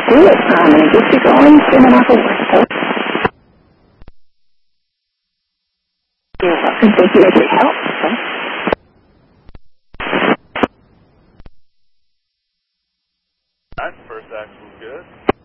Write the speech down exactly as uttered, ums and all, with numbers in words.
do it, I'm going to get you going, spinning off a whistle. You're welcome. Thank you for your help. That first act was good.